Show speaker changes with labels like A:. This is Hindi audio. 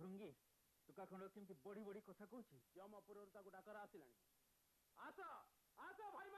A: भृंगी टुका खंड केमती बड़ी बड़ी कथा कहूँ
B: जमपुर डाकर आसिलानी आस आस भाई